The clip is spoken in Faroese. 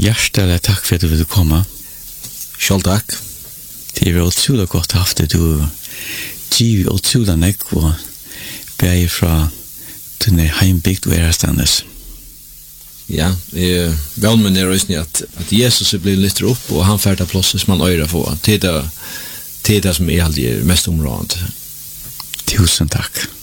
Hjertelig takk for at du ville komme. Selv takk. Det var utrolig godt haft det. Du giver utrolig nekk og ber fra denne heimbygd og ærestandes. Ja, vel med nere at Jesus blir lyttet opp, og han færder plåses som han øyre på. Det er det som er alltid mest områdende. Tusen takk.